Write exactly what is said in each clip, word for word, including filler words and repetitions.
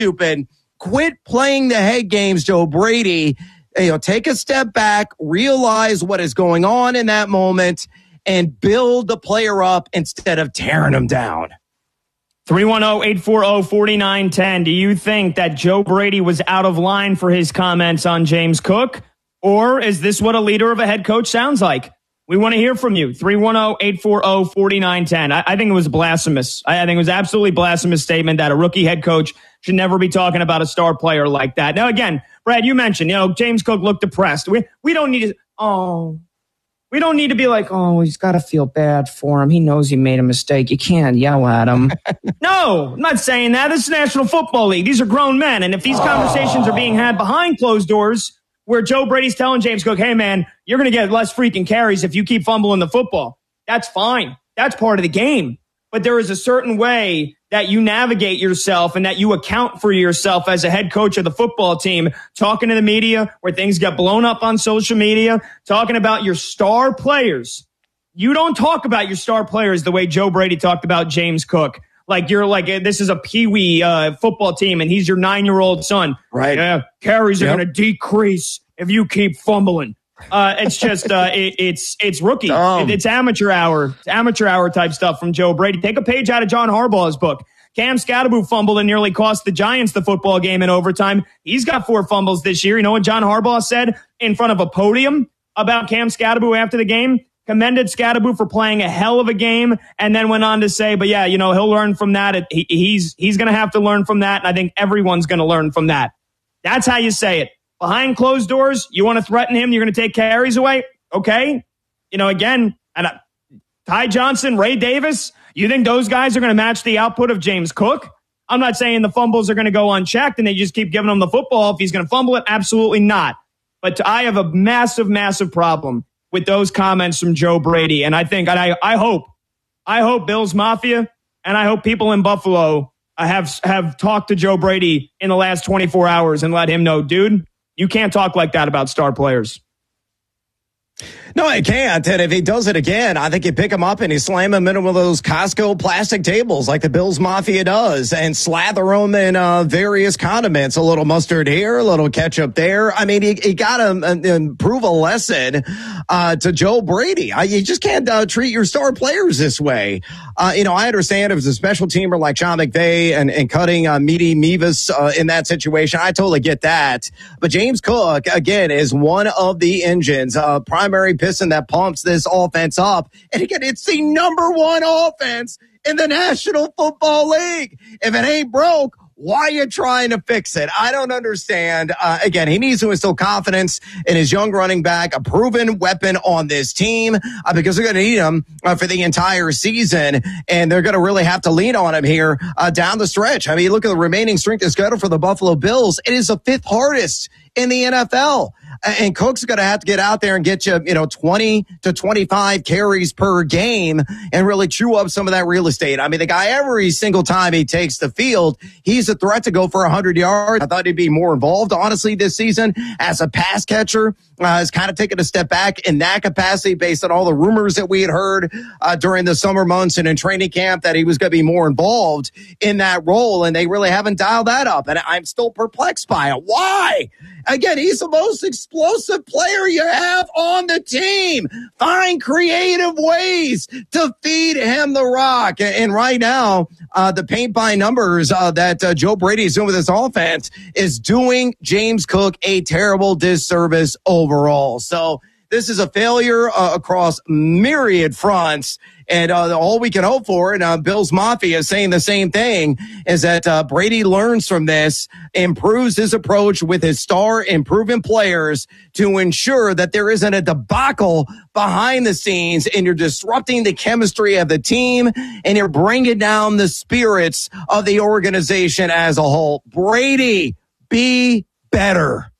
stupid. Quit playing the head games, Joe Brady. You know, take a step back, realize what is going on in that moment, and build the player up instead of tearing him down. three one zero, eight four zero, four nine one zero. Do you think that Joe Brady was out of line for his comments on James Cook? Or is this what a leader of a head coach sounds like? We want to hear from you. three one zero, eight four zero, four nine one zero. I, I think it was blasphemous. I, I think it was absolutely blasphemous statement that a rookie head coach should never be talking about a star player like that. Now, again, Brad, you mentioned, you know, James Cook looked depressed. We we don't need to, oh, we don't need to be like, oh, he's got to feel bad for him. He knows he made a mistake. You can't yell at him. No, I'm not saying that. This is National Football League. These are grown men. And if these conversations are being had behind closed doors, where Joe Brady's telling James Cook, hey, man, you're going to get less freaking carries if you keep fumbling the football. That's fine. That's part of the game. But there is a certain way that you navigate yourself and that you account for yourself as a head coach of the football team, talking to the media where things get blown up on social media, talking about your star players. You don't talk about your star players the way Joe Brady talked about James Cook. Like you're like, this is a peewee uh, football team and he's your nine-year-old son. Right. Yeah, carries are yep. going to decrease if you keep fumbling. Uh, it's just, uh, it, it's it's rookie. Um. It, it's amateur hour. It's amateur hour type stuff from Joe Brady. Take a page out of John Harbaugh's book. Cam Scatterbo fumbled and nearly cost the Giants the football game in overtime. He's got four fumbles this year. You know what John Harbaugh said in front of a podium about Cam Scatterbo after the game? Commended Scatterbo for playing a hell of a game, and then went on to say, but yeah, you know, he'll learn from that. It, he, he's he's going to have to learn from that, and I think everyone's going to learn from that. That's how you say it. Behind closed doors, you want to threaten him, you're going to take carries away? Okay. You know, again, and uh, Ty Johnson, Ray Davis, you think those guys are going to match the output of James Cook? I'm not saying the fumbles are going to go unchecked and they just keep giving him the football. If he's going to fumble it, absolutely not. But I have a massive, massive problem with those comments from Joe Brady. And I think, and I, I hope, I hope Bills Mafia and I hope people in Buffalo have, have talked to Joe Brady in the last twenty-four hours and let him know, dude, you can't talk like that about star players. No, I can't. And if he does it again, I think you pick him up and you slam him into one of those Costco plastic tables like the Bills Mafia does and slather them in uh, various condiments. A little mustard here, a little ketchup there. I mean, you, you got to uh, improve a lesson uh, to Joe Brady. I, you just can't uh, treat your star players this way. Uh, you know, I understand if it's a special teamer like Sean McVay and, and cutting uh, Meaty Mevis uh, in that situation. I totally get that. But James Cook, again, is one of the engines, uh, primary piston that pumps this offense up. And again, it's the number one offense in the National Football League. If it ain't broke, why are you trying to fix it? I don't understand. Uh, again, he needs to instill confidence in his young running back, a proven weapon on this team, uh, because they're going to need him uh, for the entire season, and they're going to really have to lean on him here uh, down the stretch. I mean, look at the remaining strength of schedule for the Buffalo Bills. It is the fifth hardest in the N F L. And Cook's going to have to get out there and get you, you know, twenty to twenty-five carries per game and really chew up some of that real estate. I mean, the guy, every single time he takes the field, he's a threat to go for one hundred yards. I thought he'd be more involved, honestly, this season as a pass catcher. Uh, has kind of taken a step back in that capacity based on all the rumors that we had heard uh, during the summer months and in training camp that he was going to be more involved in that role. And they really haven't dialed that up. And I'm still perplexed by it. Why? Again, he's the most explosive player you have on the team. Find creative ways to feed him the rock. And right now, uh, the paint by numbers uh, that uh, Joe Brady is doing with this offense is doing James Cook a terrible disservice overall. So this is a failure uh, across myriad fronts. And uh, all we can hope for, and uh, Bills Mafia is saying the same thing, is that uh, Brady learns from this, improves his approach with his star improving players to ensure that there isn't a debacle behind the scenes and you're disrupting the chemistry of the team and you're bringing down the spirits of the organization as a whole. Brady, be better.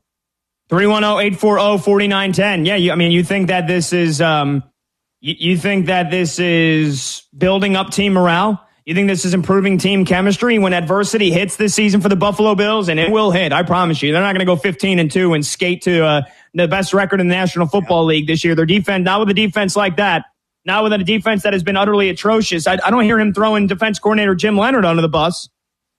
three one zero, eight four zero, four nine one zero. Yeah, you, I mean, you think that this is um, you, you think that this is building up team morale? You think this is improving team chemistry when adversity hits this season for the Buffalo Bills? And it will hit, I promise you. They're not going to go fifteen and two and skate to uh, the best record in the National Football League this year. Their defense, not with a defense like that, not with a defense that has been utterly atrocious. I, I don't hear him throwing defense coordinator Jim Leonard under the bus.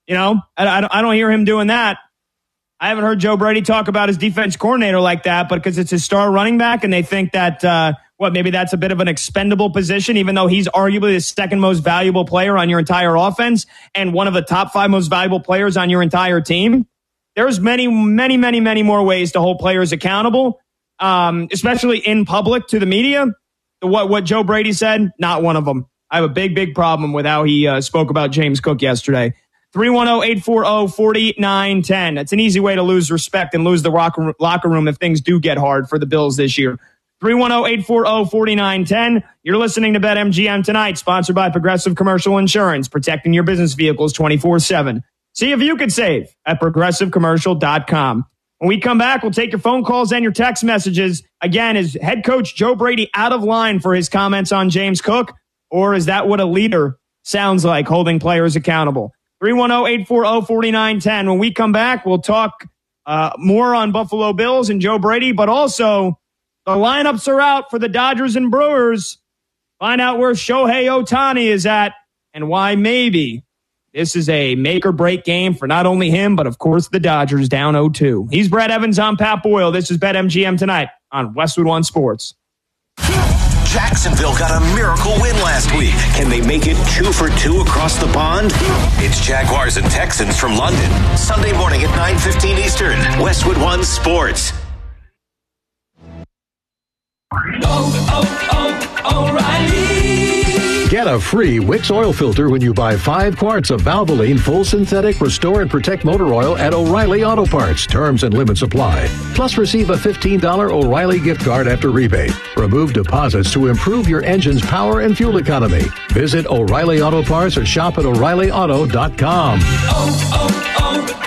You know, I, I, I don't hear him doing that. I haven't heard Joe Brady talk about his defense coordinator like that, but because it's his star running back and they think that, uh, what, maybe that's a bit of an expendable position, even though he's arguably the second most valuable player on your entire offense and one of the top five most valuable players on your entire team. There's many, many, many, many more ways to hold players accountable, um, especially in public to the media. What, what Joe Brady said, not one of them. I have a big, big problem with how he uh, spoke about James Cook yesterday. three one zero, eight four zero, four nine one zero. That's an easy way to lose respect and lose the locker room if things do get hard for the Bills this year. three one zero, eight four zero, four nine one zero. You're listening to BetMGM Tonight, sponsored by Progressive Commercial Insurance, protecting your business vehicles twenty-four seven. See if you could save at progressive commercial dot com. When we come back, we'll take your phone calls and your text messages. Again, is head coach Joe Brady out of line for his comments on James Cook? Or is that what a leader sounds like, holding players accountable? three one zero, eight four zero, four nine one zero. When we come back, we'll talk uh, more on Buffalo Bills and Joe Brady, but also the lineups are out for the Dodgers and Brewers. Find out where Shohei Ohtani is at and why maybe this is a make-or-break game for not only him, but, of course, the Dodgers down oh two. He's Brett Evans. I'm Pat Boyle. This is BetMGM Tonight on Westwood One Sports. Jacksonville got a miracle win last week. Can they make it two for two across the pond? It's Jaguars and Texans from London. Sunday morning at nine fifteen Eastern. Westwood One Sports. Oh, oh, O'Reilly. Get a free Wix oil filter when you buy five quarts of Valvoline Full Synthetic Restore and Protect Motor Oil at O'Reilly Auto Parts. Terms and limits apply. Plus, receive a fifteen dollars O'Reilly gift card after rebate. Remove deposits to improve your engine's power and fuel economy. Visit O'Reilly Auto Parts or shop at O'Reilly Auto dot com. Oh,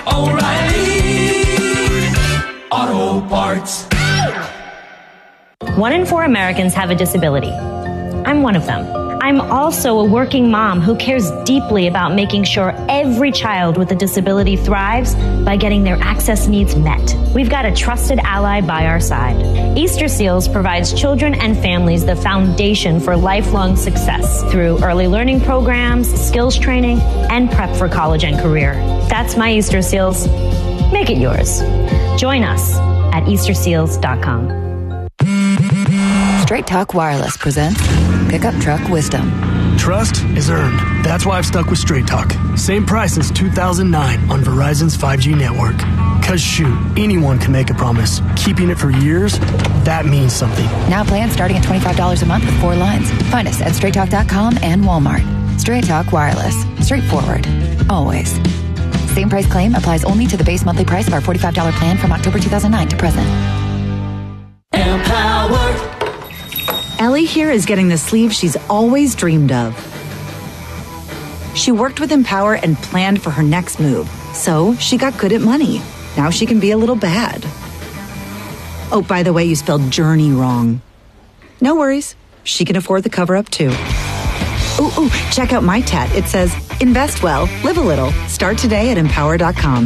oh, oh, O'Reilly Auto Parts. One in four Americans have a disability. I'm one of them. I'm also a working mom who cares deeply about making sure every child with a disability thrives by getting their access needs met. We've got a trusted ally by our side. Easter Seals provides children and families the foundation for lifelong success through early learning programs, skills training, and prep for college and career. That's my Easter Seals. Make it yours. Join us at Easter Seals dot com. Straight Talk Wireless presents Pickup Truck Wisdom. Trust is earned. That's why I've stuck with Straight Talk. Same price since two thousand nine on Verizon's five G network. Cause shoot, anyone can make a promise. Keeping it for years, that means something. Now plans starting at twenty-five dollars a month with four lines. Find us at straight talk dot com and Walmart. Straight Talk Wireless. Straightforward. Always. Same price claim applies only to the base monthly price of our forty-five dollars plan from October two thousand nine to present. Empowered. Ellie here is getting the sleeve she's always dreamed of. She worked with Empower and planned for her next move, so she got good at money. Now she can be a little bad. Oh, by the way, you spelled journey wrong. No worries. She can afford the cover-up, too. Ooh, ooh, check out my tat. It says, invest well, live a little. Start today at empower dot com.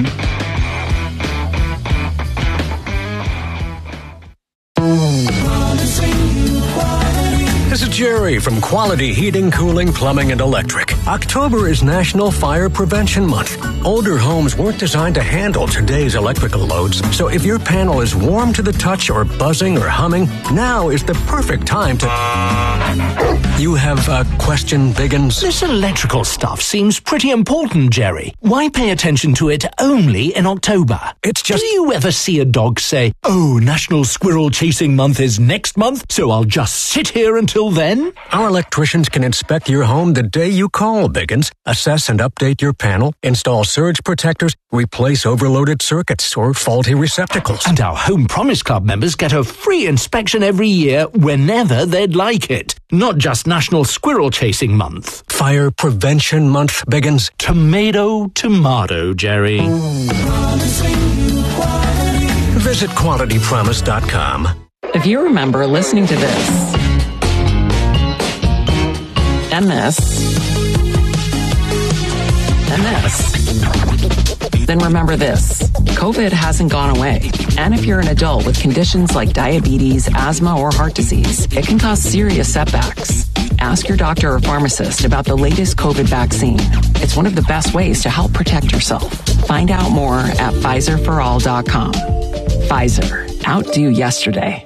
This is Jerry from Quality Heating, Cooling, Plumbing, and Electric. October is National Fire Prevention Month. Older homes weren't designed to handle today's electrical loads, so if your panel is warm to the touch or buzzing or humming, now is the perfect time to... You have a question, Biggins? This electrical stuff seems pretty important, Jerry. Why pay attention to it only in October? It's just... Do you ever see a dog say, oh, National Squirrel Chasing Month is next month, so I'll just sit here until then? Our electricians can inspect your home the day you call, Biggins, assess and update your panel, install surge protectors, replace overloaded circuits or faulty receptacles. And our Home Promise Club members get a free inspection every year whenever they'd like it. Not just National Squirrel Chasing Month. Fire Prevention Month, Biggins. Tomato, tomato, Jerry. Visit quality promise dot com. If you remember listening to this and this and this, then remember this. COVID hasn't gone away. And if you're an adult with conditions like diabetes, asthma, or heart disease, it can cause serious setbacks. Ask your doctor or pharmacist about the latest COVID vaccine. It's one of the best ways to help protect yourself. Find out more at Pfizer for all dot com. Pfizer, outdo yesterday.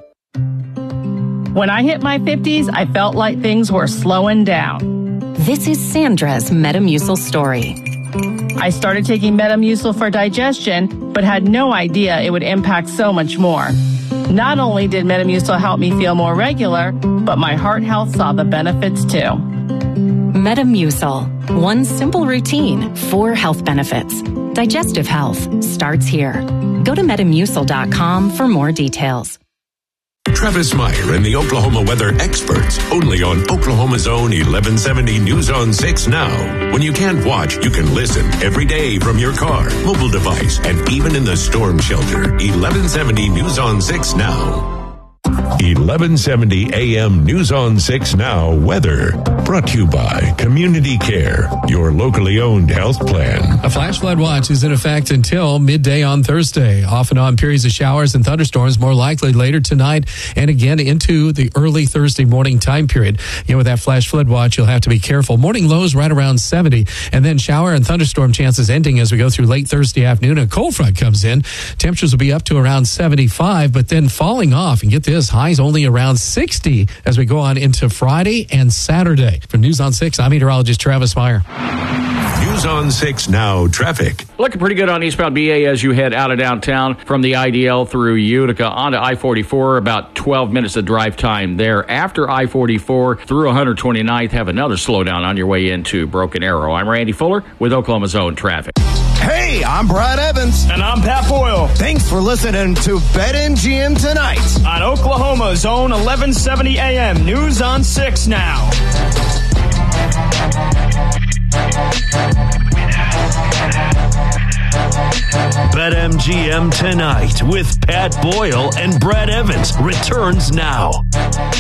When I hit my fifties, I felt like things were slowing down. This is Sandra's Metamucil story. I started taking Metamucil for digestion, but had no idea it would impact so much more. Not only did Metamucil help me feel more regular, but my heart health saw the benefits too. Metamucil. One simple routine, four health benefits. Digestive health starts here. Go to metamucil dot com for more details. Travis Meyer and the Oklahoma weather experts, only on Oklahoma's own eleven seventy News on six Now. When you can't watch, you can listen every day from your car, mobile device, and even in the storm shelter. eleven seventy News on six Now. eleven seventy A M News on six Now weather. Brought to you by Community Care, your locally owned health plan. A flash flood watch is in effect until midday on Thursday. Off and on periods of showers and thunderstorms more likely later tonight and again into the early Thursday morning time period. You know, with that flash flood watch, you'll have to be careful. Morning lows right around seventy, and then shower and thunderstorm chances ending as we go through late Thursday afternoon. A cold front comes in. Temperatures will be up to around seventy-five, but then falling off. And get this, highs only around sixty as we go on into Friday and Saturday. For News on six, I'm meteorologist Travis Meyer. News on six Now traffic. Looking pretty good on eastbound B A as you head out of downtown from the I D L through Utica onto I forty-four. About twelve minutes of drive time there. After I forty-four through one hundred twenty-ninth, have another slowdown on your way into Broken Arrow. I'm Randy Fuller with Oklahoma's Own Traffic. Hey, I'm Brad Evans. And I'm Pat Boyle. Thanks for listening to BetMGM tonight on Oklahoma's Own eleven seventy A M News on six Now. BetMGM Tonight with Pat Boyle and Brad Evans returns now.